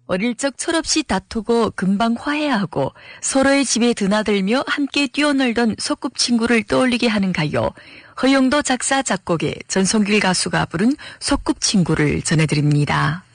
어릴 적 철없이 다투고 금방 화해하고 서로의 집에 드나들며 함께 뛰어놀던 소꿉친구를 떠올리게 하는 가요. 허영도 작사 작곡의 전성길 가수가 부른 소꿉친구를 전해드립니다.